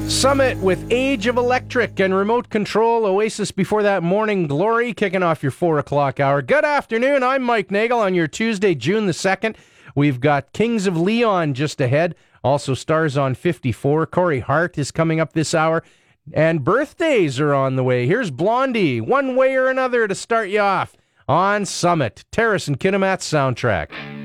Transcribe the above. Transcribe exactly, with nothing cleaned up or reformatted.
Summit with Age of Electric and Remote Control. Oasis before that, Morning Glory, kicking off your four o'clock hour. Good afternoon, I'm Mike Nagel on your Tuesday, June the second. We've got Kings of Leon just ahead. Also Stars on fifty-four. Corey Hart is coming up this hour. And birthdays are on the way. Here's Blondie, One Way or Another to start you off on Summit. Terrace and Kitimat's soundtrack.